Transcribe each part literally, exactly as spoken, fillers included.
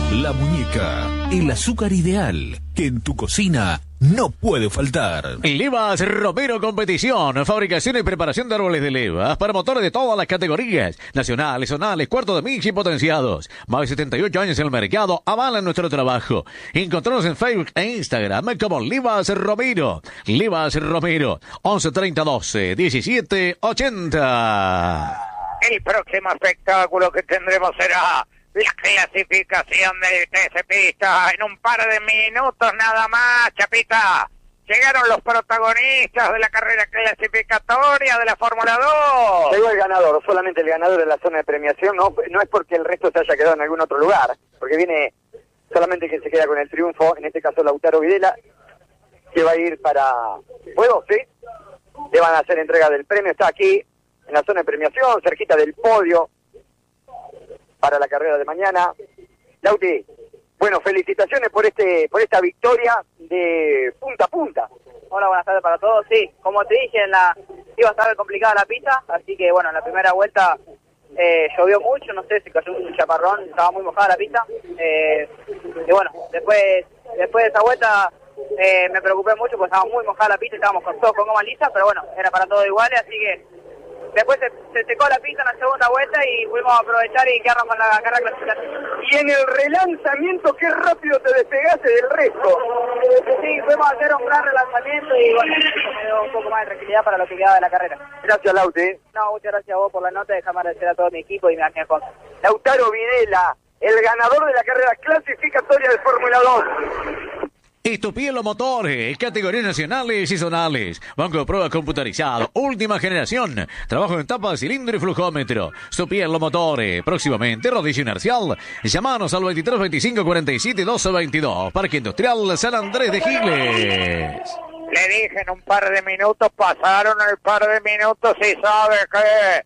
La Muñeca, el azúcar ideal que en tu cocina no puede faltar. Levas Romero Competición, fabricación y preparación de árboles de levas para motores de todas las categorías, nacionales, zonales, cuartos de mix y potenciados. Más de setenta y ocho años en el mercado avalan nuestro trabajo. Encontrarnos en Facebook e Instagram como Levas Romero. Levas Romero, once treinta doce diecisiete ochenta. El próximo espectáculo que tendremos será la clasificación del T C Pista en un par de minutos nada más, Chapita. Llegaron los protagonistas de la carrera clasificatoria de la Fórmula dos. Llegó el ganador, solamente el ganador de la zona de premiación, no, no es porque el resto se haya quedado en algún otro lugar, porque viene solamente quien se queda con el triunfo, en este caso Lautaro Videla, que va a ir para... ¿Puedo? ¿Sí? Le van a hacer entrega del premio, está aquí en la zona de premiación, cerquita del podio, para la carrera de mañana. Lauti, bueno, felicitaciones por este por esta victoria de punta a punta. Hola, buenas tardes para todos. Sí, como te dije, en la iba a estar complicada la pista, así que bueno, en la primera vuelta eh, llovió mucho, no sé, se cayó un chaparrón, estaba muy mojada la pista. Eh, y bueno, después después de esa vuelta eh, me preocupé mucho porque estaba muy mojada la pista, estábamos con todos con goma lisa, pero bueno, era para todos iguales, así que después se, se secó la pista en la segunda vuelta y pudimos aprovechar y quedarnos con la carrera clasificación. Y en el relanzamiento, qué rápido te despegaste del resto. Sí, fuimos a hacer un gran relanzamiento y bueno, me dio un poco más de tranquilidad para lo que quedaba de la carrera. Gracias, Lauti. No, muchas gracias a vos por la nota, déjame agradecer a todo mi equipo y mi amiga Conce. Lautaro Videla, el ganador de la carrera clasificatoria de Fórmula dos. Estupielo Motores, categorías nacionales y zonales. Banco de pruebas computarizado, última generación. Trabajo en tapa de cilindro y flujómetro. Estupielo Motores, próximamente rodillo inercial. Llamanos al veintitrés veinticinco cuarenta y siete doce veintidós. Parque Industrial San Andrés de Giles. Le dije en un par de minutos, pasaron el par de minutos y sabe que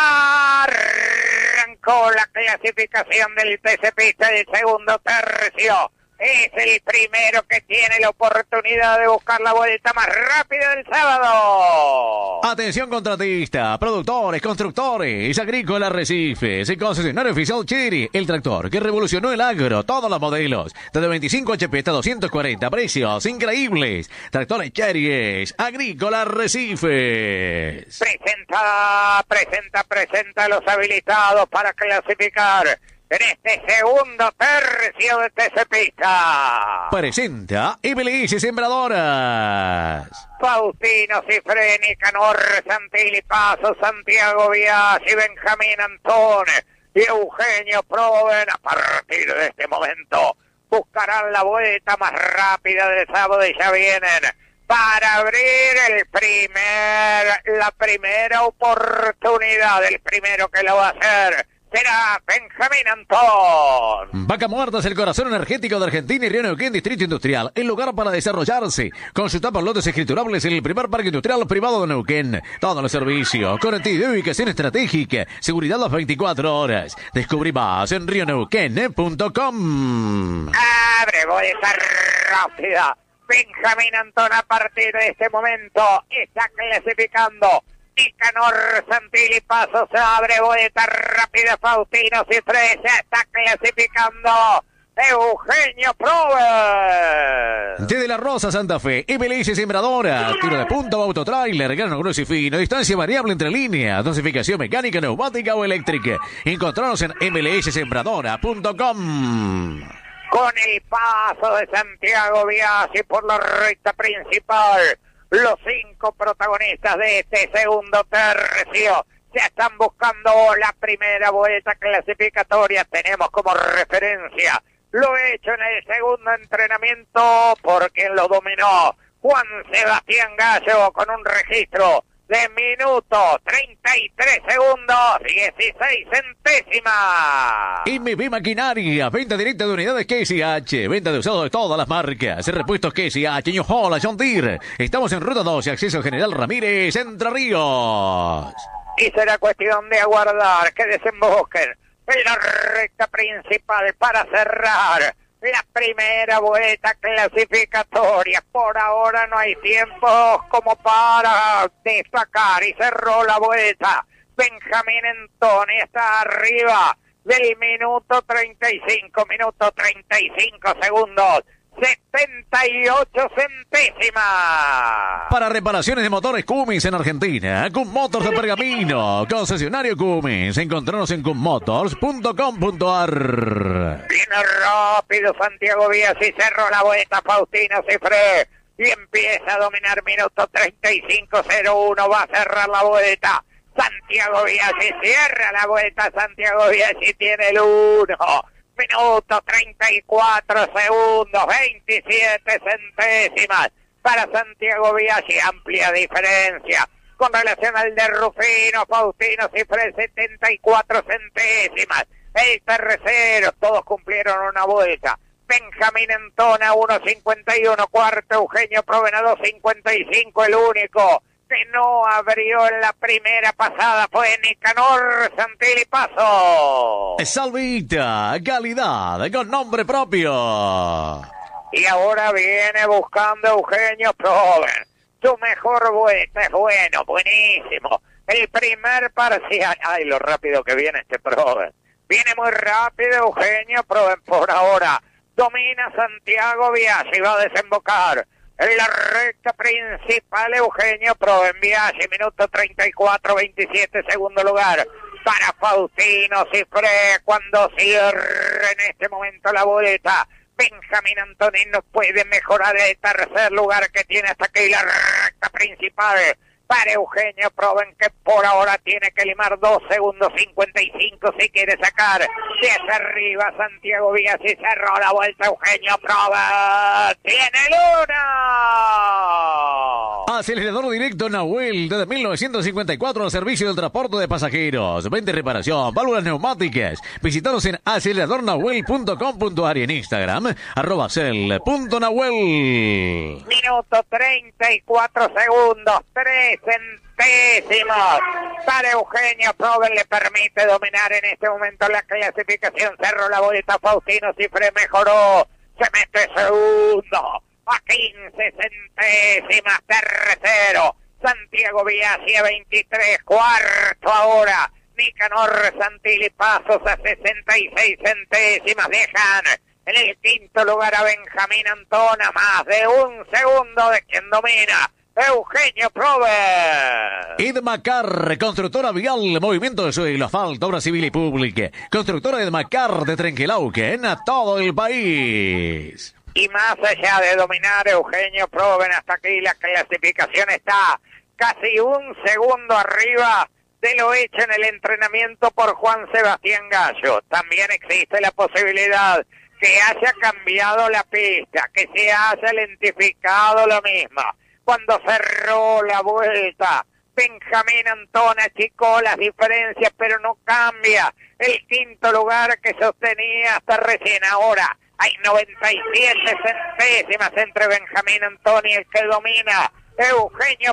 arrancó la clasificación del T C Pista del segundo tercio. Es el primero que tiene la oportunidad de buscar la vuelta más rápida del sábado. Atención contratista, productores, constructores, agrícola Arrecifes, el concesionario oficial Chiri, el tractor que revolucionó el agro, todos los modelos, desde veinticinco H P hasta doscientos cuarenta, precios increíbles. Tractores Cherries, agrícola Arrecifes. Presenta, presenta, presenta a los habilitados para clasificar en este segundo tercio de T C Pista. Presenta I B L S Sembradoras. Faustino Cifreni, Canor Santilli Paso, Santiago Biasi, Benjamín Antón y Eugenio Proven. A partir de este momento buscarán la vuelta más rápida del sábado y ya vienen para abrir el primer, la primera oportunidad. El primero que lo va a hacer será Benjamín Antón. Vaca Muerta es el corazón energético de Argentina y Río Neuquén, Distrito Industrial. El lugar para desarrollarse. Consulta por lotes escriturables en el primer parque industrial privado de Neuquén. Todos los servicios, conectividad y ubicación estratégica. Seguridad las veinticuatro horas. Descubrí más en rio neuquén punto com. Abre vuelta rápida. Benjamín Antón a partir de este momento está clasificando. Nicanor Santilli Paso se abre, vuelta rápida. Faustino Cifreni se está clasificando. Eugenio Proven. Desde La Rosa, Santa Fe, I B L S Sembradora, tiro de punta o autotrailer, grano grueso y fino, distancia variable entre líneas, dosificación mecánica, neumática o eléctrica. Encontrarnos en m l s sembradora punto com. Con el paso de Santiago Biasi por la recta principal, los cinco protagonistas de este segundo tercio ya están buscando la primera vuelta clasificatoria. Tenemos como referencia lo hecho en el segundo entrenamiento, porque lo dominó Juan Sebastián Gallo con un registro de minuto treinta y tres segundos, dieciséis centésimas. M B Maquinaria, venta directa de unidades K S H, venta de usados de todas las marcas, repuestos K S H, New Holland, John Deere. Estamos en Ruta doce, acceso General Ramírez, Entre Ríos. Y será cuestión de aguardar que desemboquen en la recta principal para cerrar la primera vuelta clasificatoria. Por ahora no hay tiempo como para destacar y cerró la vuelta. Benjamín Antón está arriba del minuto treinta y cinco, minuto treinta y cinco segundos, setenta y ocho centésimas. Para reparaciones de motores Cummins en Argentina, Cum Motors de Pergamino, concesionario Cummins. Encontrarnos en cum motors punto com punto a r. Viene rápido Santiago Vías y cerró la vuelta Faustino Cifré y empieza a dominar minuto treinta y cinco cero uno. Va a cerrar la vuelta Santiago Vías y cierra la vuelta Santiago Vías y tiene el uno. Minuto treinta y cuatro segundos, veintisiete centésimas para Santiago Vías y amplia diferencia con relación al de Rufino. Faustino Cifré setenta y cuatro centésimas. El tercero, todos cumplieron una vuelta. Benjamín Antona uno cincuenta y uno, cuarto Eugenio Provena dos cincuenta y cinco, el único que no abrió en la primera pasada fue Nicanor Santilli Paso. Salvita, calidad con nombre propio. Y ahora viene buscando Eugenio Proven. Su mejor vuelta es bueno, buenísimo. El primer parcial. Ay, lo rápido que viene este Proven. Viene muy rápido Eugenio Proven por ahora. Domina Santiago Biaggi, va a desembocar en la recta principal Eugenio Proven. Biaggi, minuto treinta y cuatro veintisiete, segundo lugar para Faustino Cifré cuando cierre en este momento la vuelta. Benjamín Antonín no puede mejorar el tercer lugar que tiene hasta aquí la recta principal para Eugenio Proven, que por ahora tiene que limar dos segundos cincuenta y cinco si quiere sacar de hacia arriba Santiago Vías y cerró la vuelta Eugenio Proven. ¡Tiene luna! Acelerador directo Nahuel, desde mil novecientos cincuenta y cuatro al servicio del transporte de pasajeros. Venta y reparación, válvulas neumáticas. Visítanos en acelerador nahuel punto com punto a r y en Instagram, arroba cel punto nahuel. Minuto treinta y cuatro segundos, tres centésimos para Eugenio Proven, le permite dominar en este momento la clasificación. Cerró la vuelta Faustino Cifré, mejoró, se mete segundo a quince centésimas, tercero Santiago Biaggi a veintitrés, cuarto ahora Nicanor Santilli Pasos a sesenta y seis centésimas, dejan en el quinto lugar a Benjamín Antona, más de un segundo de quien domina Eugenio Proven. Edmacar, constructora vial, movimiento de suelo, asfalto, obra civil y pública. Constructora Edmacar de Trenquelauquen a todo el país. Y más allá de dominar Eugenio Proven, hasta aquí la clasificación está casi un segundo arriba de lo hecho en el entrenamiento por Juan Sebastián Gallo. También existe la posibilidad que haya cambiado la pista, que se haya lentificado lo mismo. Cuando cerró la vuelta, Benjamín Antona achicó las diferencias, pero no cambia el quinto lugar que sostenía hasta recién ahora. Hay noventa y siete centésimas entre Benjamín Antona y el que domina Eugenio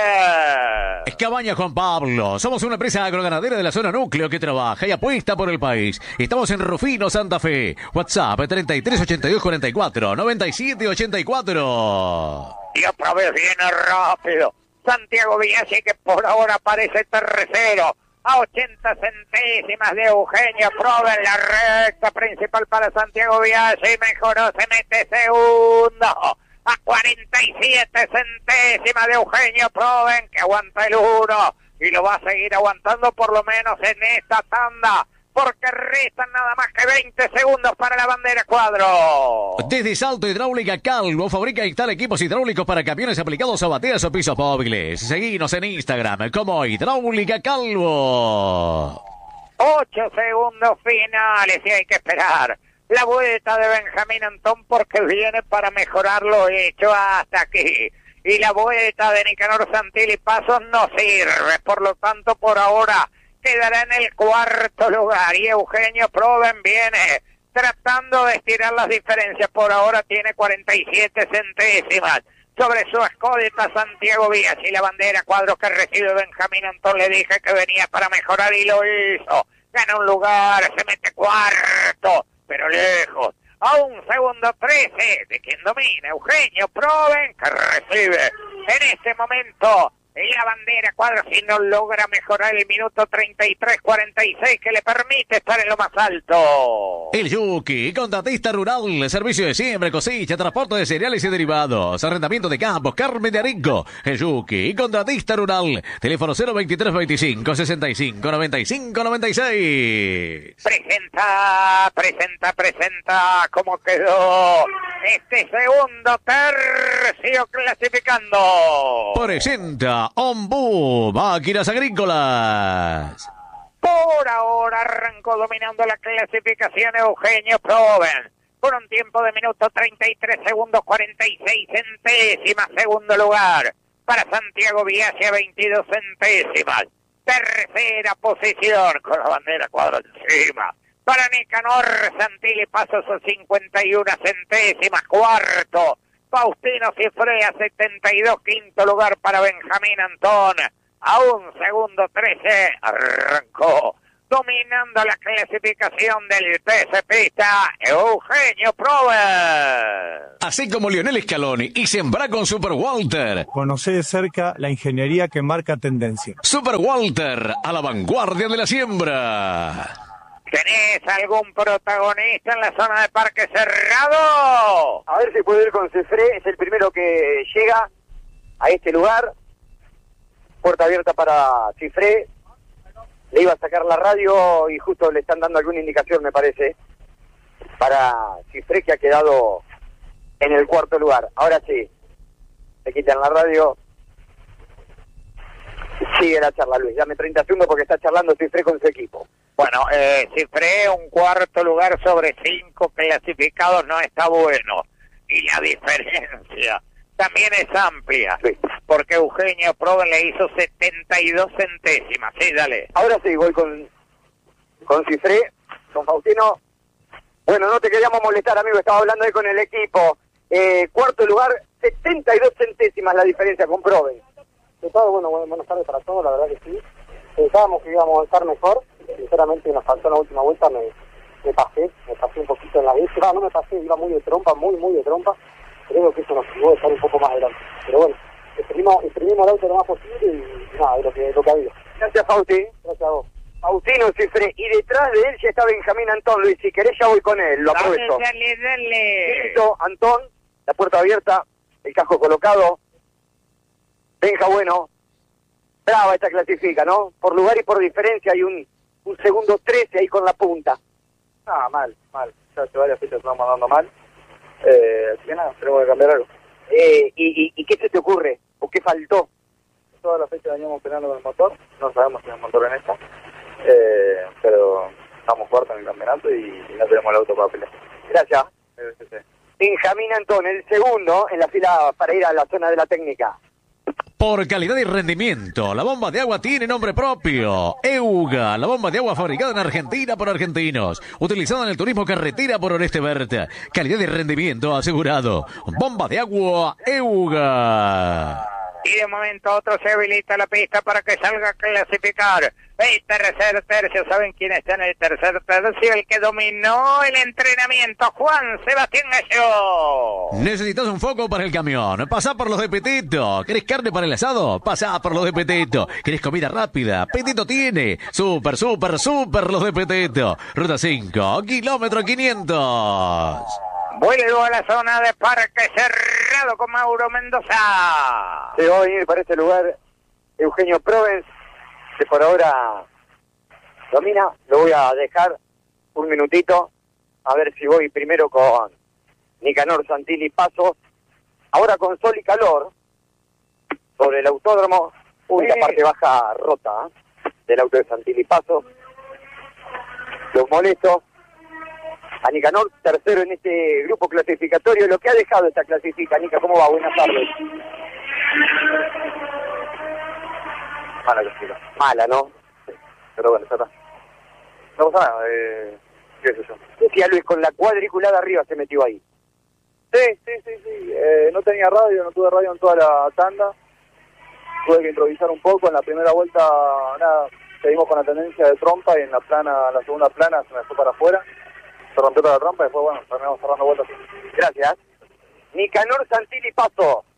Proven. Cabaña Juan Pablo. Somos una empresa agroganadera de la zona núcleo que trabaja y apuesta por el país. Estamos en Rufino, Santa Fe. WhatsApp treinta y tres ochenta y dos cuarenta y cuatro noventa y siete ochenta y cuatro. Y otra vez viene rápido Santiago Biaggi, que por ahora parece tercero a ochenta centésimas de Eugenio Proven. La recta principal para Santiago Biaggi, mejoró, se mete segundo a cuarenta y siete centésimas de Eugenio Proven, que aguanta el uno y lo va a seguir aguantando por lo menos en esta tanda, porque restan nada más que veinte segundos para la bandera cuadro. Desde Salto Hidráulica Calvo, fabrica y instala equipos hidráulicos para camiones aplicados a bateas o pisos móviles. Seguinos en Instagram como Hidráulica Calvo. Ocho segundos finales y hay que esperar la vuelta de Benjamín Antón, porque viene para mejorar lo hecho hasta aquí. Y la vuelta de Nicanor Santilli Pasos no sirve, por lo tanto por ahora quedará en el cuarto lugar. Y Eugenio Proven viene tratando de estirar las diferencias. Por ahora tiene cuarenta y siete centésimas sobre su escolta Santiago Biaggi. Y la bandera cuadro que recibe Benjamín Antón, le dije que venía para mejorar y lo hizo. Gana un lugar, se mete cuarto, pero lejos, a un segundo trece de quien domina Eugenio Proven, que recibe en este momento el la bandera cuadro si no logra mejorar el minuto treinta y tres cuarenta y seis que le permite estar en lo más alto. El Yuki, contratista rural, servicio de siembra, cosecha, transporte de cereales y derivados, arrendamiento de campos, Carmen de Arico. El Yuki, contratista rural, teléfono cero veintitrés veinticinco sesenta y cinco noventa y cinco noventa y seis. Presenta, presenta, presenta, ¿cómo quedó este segundo tercio clasificando? Presenta Ombú, máquinas agrícolas. Por ahora arrancó dominando la clasificación Eugenio Proven por un tiempo de minuto treinta y tres segundos cuarenta y seis centésimas. Segundo lugar para Santiago Biasia, veintidós centésimas. Tercera posición con la bandera cuadro encima para Nicanor Santilli Pasos a cincuenta y una centésimas. Cuarto Faustino Cifrea, setenta y dos. Quinto lugar para Benjamín Antón, a un segundo trece. Arrancó dominando la clasificación del TCPista Eugenio Proven. Así como Lionel Scaloni y sembra con Super Walter. Conoce de cerca la ingeniería que marca tendencia. Super Walter, a la vanguardia de la siembra. ¿Tenés algún protagonista en la zona de Parque Cerrado? A ver si puedo ir con Cifré, es el primero que llega a este lugar. Puerta abierta para Cifré. Le iba a sacar la radio y justo le están dando alguna indicación, me parece, para Cifré, que ha quedado en el cuarto lugar. Ahora sí, le quitan la radio. Sigue la charla, Luis. Dame treinta segundos porque está charlando Cifré con su equipo. Bueno, eh, Cifré, un cuarto lugar sobre cinco clasificados no está bueno. Y la diferencia también es amplia. Sí. Porque Eugenio Proven le hizo setenta y dos centésimas. Sí, dale. Ahora sí, voy con, con Cifré, con Faustino. Bueno, no te queríamos molestar, amigo, estaba hablando ahí con el equipo. Eh, cuarto lugar, setenta y dos centésimas la diferencia con Proven. De todo, bueno, buenas tardes para todos, la verdad que sí. Pensábamos que íbamos a avanzar mejor. Sinceramente nos faltó la última vuelta, me, me pasé, me pasé un poquito en la bici. No, no me pasé, iba muy de trompa, muy, muy de trompa. Creo que eso nos ayudó a estar un poco más adelante. Pero bueno, exprimimos, exprimimos el auto lo más posible y nada, de lo que, lo que ha habido. Gracias, Fausti. Gracias a vos. Faustino Cifré, y detrás de él ya está Benjamín Antón, Luis, si querés ya voy con él, lo Dale, aprovecho. dale, dale. Quinto, Antón, la puerta abierta, el casco colocado. Benja, bueno, brava esta clasifica, ¿no? Por lugar y por diferencia hay un, un segundo trece ahí con la punta. Ah, mal, mal. Ya hace varias fechas estamos andando mal. Eh, así que nada, tenemos que cambiar algo. Eh, y, y, ¿Y qué se te ocurre? ¿O qué faltó? Todas las fechas veníamos peleando con el motor, no sabemos si hay un motor en esta, eh, pero estamos fuertes en el campeonato y, y no tenemos el auto para pelear. Gracias. Eh, sí, sí. Benjamín Antón, el segundo en la fila para ir a la zona de la técnica. Por calidad y rendimiento, la bomba de agua tiene nombre propio. EUGA, la bomba de agua fabricada en Argentina por argentinos, utilizada en el turismo carretera por Oreste Berta. Calidad y rendimiento asegurado. Bomba de agua EUGA. Y de un momento a otro se habilita la pista para que salga a clasificar el tercer tercio. ¿Saben quién está en el tercer tercio? El que dominó el entrenamiento, Juan Sebastián Gallo. ¿Necesitas un foco para el camión? Pasá por los de Petito. ¿Querés carne para el asado? Pasá por los de Petito. ¿Querés comida rápida? Petito tiene. Súper, súper, súper los de Petito. Ruta cinco, kilómetro quinientos. Vuelvo a la zona de Parque Cerrado con Mauro Mendoza. Se va a venir para este lugar Eugenio Proven, que por ahora domina. Lo voy a dejar un minutito, a ver si voy primero con Nicanor Santilli Pasos. Ahora con sol y calor, sobre el autódromo. Uy, la parte baja rota ¿eh? del auto de Santilli Pasos. Los molesto. A Nicanor, tercero en este grupo clasificatorio. Lo que ha dejado esta clasifica. Nica, ¿cómo va? Buenas tardes. Mala clasifica. Mala, ¿no? Sí. Pero bueno, ya está. No pasa nada, eh, qué sé yo. Decía Luis, con la cuadriculada arriba se metió ahí. Sí, sí, sí, sí. Eh, no tenía radio, no tuve radio en toda la tanda. Tuve que improvisar un poco. En la primera vuelta, nada, seguimos con la tendencia de trompa y en la plana, la segunda plana se me fue para afuera. Se rompió toda la trompa y después, bueno, terminamos cerrando vueltas. Gracias. Nicanor Santilli Paso.